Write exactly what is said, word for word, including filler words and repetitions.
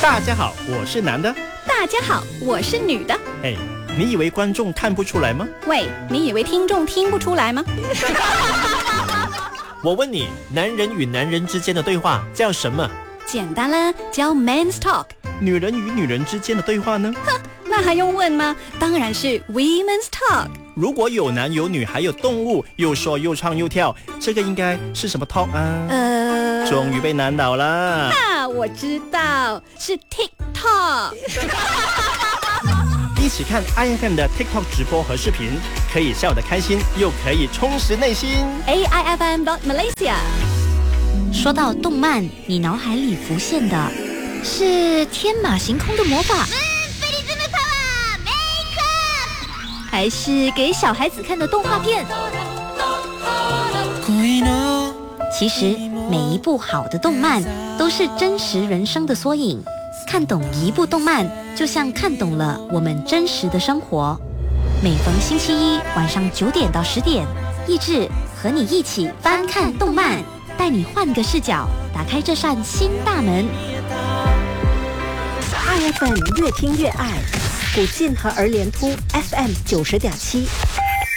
大家好，我是男的。 大家好，我是女的。 哎，你以为观众看不出来吗？ 喂，你以为听众听不出来吗？ 我问你，男人与男人之间的对话叫什么？ 简单啦，叫 Men's Talk。 女人与女人之间的对话呢？ 哼，那还用问吗？当然是 Women's Talk。 如果有男有女还有动物，又说又唱又跳，这个应该是什么 talk 啊？ 呃， 终于被难倒了。 啊，我知道，是 TikTok。 一起看 I F M 的 TikTok 直播和视频，可以笑得开心，又可以充实内心。 A I F M dot Malaysia。 说到动漫，你脑海里浮现的是天马行空的魔法，还是给小孩子看的动画片？其实每一部好的动漫都是真实人生的缩影。看懂一部动漫，就像看懂了我们真实的生活。每逢星期一晚上九点到十点，益智和你一起翻看动漫，带你换个视角，打开这扇新大门。 I F M 越听越爱，古晋和儿联突 F M 九十点七。